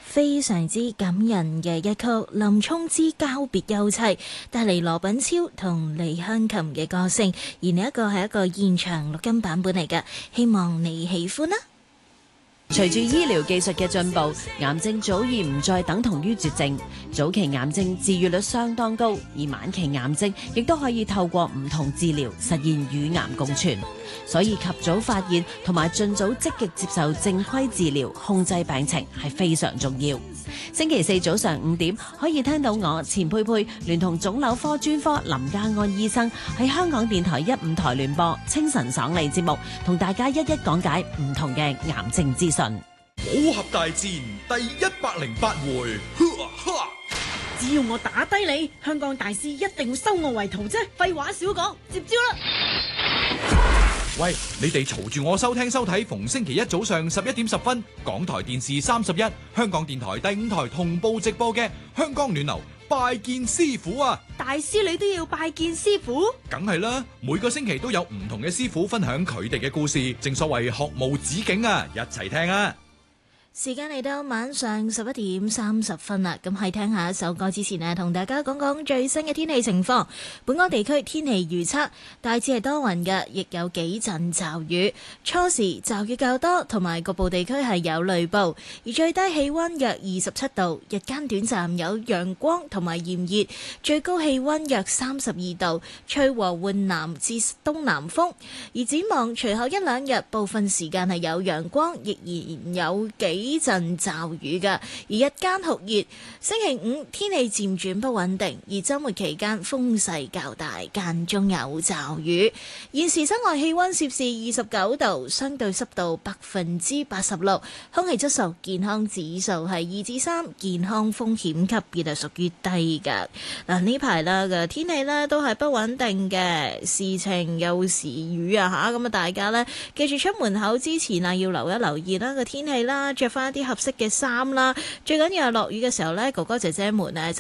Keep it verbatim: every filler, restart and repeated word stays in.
非常之感人嘅一曲《林沖之交別休妻》，帶嚟羅品超同李香琴嘅歌聲，而呢一個係一個現場錄音版本嚟嘅，希望你喜歡啦。 隨住醫療技術嘅進步，癌症早已唔再等同於絕症。早期癌症治癒率相當高，而晚期癌症亦都可以透過唔同治療實現與癌共存。所以及早發現同埋盡早積極接受正規治療，控制病情係非常重要。星期四早上五點可以聽到我錢佩佩聯同腫瘤科專科林家安醫生喺香港電台一五台聯播清晨爽利節目，同大家一一講解唔同嘅癌症資訊。 武俠大戰第一百零八回， 只要我打低你，香港大師一定會收我為徒啫！廢話少講，接招啦！ 喂，你哋嘈住我收聽收睇，逢星期一早上十一點十分，港台電視三十一，香港電台第五台同步直播嘅香港暖流拜見師傅啊！ 大師你都要拜見師傅？ 梗係啦，每個星期都有唔同嘅師傅分享佢哋嘅故事，正所謂學無止境啊！一齊聽啊！ 時間嚟到晚上十一點三十分啦，咁喺聽下一首歌之前呢，同大家講講最新嘅天氣情況。本港地區天氣預測大致係多雲嘅，亦有幾陣驟雨。初時驟雨較多，同埋局部地區係有雷暴。而最低氣溫約二十七度，日間短暫有陽光同埋炎熱，最高氣溫約三十二度，吹和緩南至東南風。而展望隨後一兩日，部分時間係有陽光，亦然有幾幾陣驟雨㗎，而日間酷熱。星期五天氣漸轉不穩定，而週末期間風勢較大，間中有驟雨。現時室外氣溫攝氏二十九度，相對濕度百分之八十六，空氣質素健康指數係二至三，健康風險級別係屬於低㗎。嗱，呢排啦嘅天氣咧都係不穩定嘅，時晴有時雨啊吓，咁啊大家咧記住出門口之前啊要留一留意啦個天氣啦，着翻一啲合適嘅衫啦，最緊要係落雨嘅時候咧，哥哥姐姐們啊